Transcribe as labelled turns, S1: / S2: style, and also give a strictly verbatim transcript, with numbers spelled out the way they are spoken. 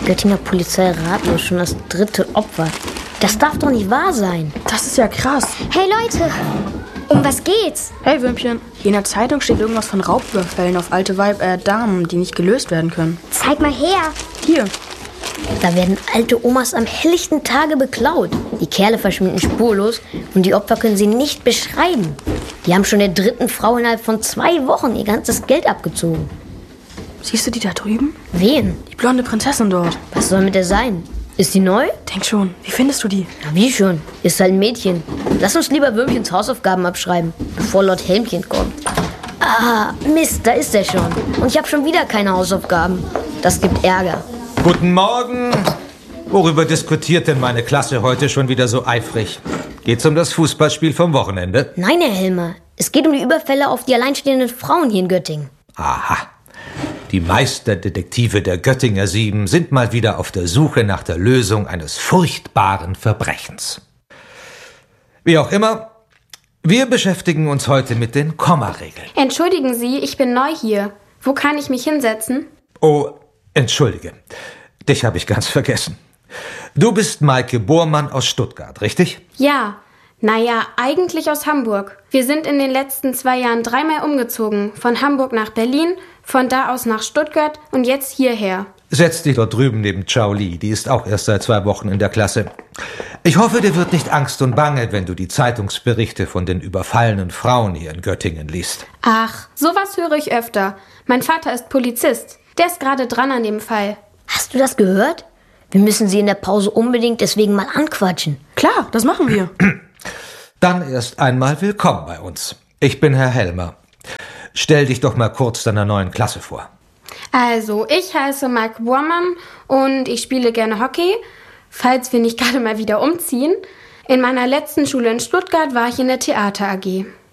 S1: Göttinger Polizei ratlos, schon das dritte Opfer. Das darf doch nicht wahr sein.
S2: Das ist ja krass.
S3: Hey Leute, um was geht's?
S2: Hey Würmchen, hier in der Zeitung steht irgendwas von Raubüberfällen auf alte Weib äh, Damen, die nicht gelöst werden können.
S3: Zeig mal her.
S2: Hier.
S1: Da werden alte Omas am helllichten Tage beklaut. Die Kerle verschwinden spurlos und die Opfer können sie nicht beschreiben. Die haben schon der dritten Frau innerhalb von zwei Wochen ihr ganzes Geld abgezogen.
S2: Siehst du die da drüben?
S1: Wen?
S2: Die blonde Prinzessin dort.
S1: Was soll mit der sein? Ist die neu?
S2: Denk schon, wie findest du die?
S1: Na, wie schon? Ist halt ein Mädchen. Lass uns lieber Würmchens Hausaufgaben abschreiben, bevor Lord Helmchen kommt. Ah, Mist, da ist er schon. Und ich habe schon wieder keine Hausaufgaben. Das gibt Ärger.
S4: Guten Morgen. Worüber diskutiert denn meine Klasse heute schon wieder so eifrig? Geht's um das Fußballspiel vom Wochenende?
S1: Nein, Herr Helmer. Es geht um die Überfälle auf die alleinstehenden Frauen hier in Göttingen.
S4: Aha. Die Meisterdetektive der Göttinger Sieben sind mal wieder auf der Suche nach der Lösung eines furchtbaren Verbrechens. Wie auch immer, wir beschäftigen uns heute mit den Kommaregeln.
S5: Entschuldigen Sie, ich bin neu hier. Wo kann ich mich hinsetzen?
S4: Oh, entschuldige. Dich habe ich ganz vergessen. Du bist Maike Bormann aus Stuttgart, richtig?
S5: Ja. Naja, eigentlich aus Hamburg. Wir sind in den letzten zwei Jahren dreimal umgezogen. Von Hamburg nach Berlin, von da aus nach Stuttgart und jetzt hierher.
S4: Setz dich dort drüben neben Chao Li. Die ist auch erst seit zwei Wochen in der Klasse. Ich hoffe, dir wird nicht Angst und Bange, wenn du die Zeitungsberichte von den überfallenen Frauen hier in Göttingen liest.
S5: Ach, sowas höre ich öfter. Mein Vater ist Polizist. Der ist gerade dran an dem Fall.
S1: Hast du das gehört? Wir müssen sie in der Pause unbedingt deswegen mal anquatschen.
S2: Klar, das machen wir.
S4: Dann erst einmal willkommen bei uns. Ich bin Herr Helmer. Stell dich doch mal kurz deiner neuen Klasse vor.
S5: Also, ich heiße Maike Bormann und ich spiele gerne Hockey, falls wir nicht gerade mal wieder umziehen. In meiner letzten Schule in Stuttgart war ich in der Theater A G.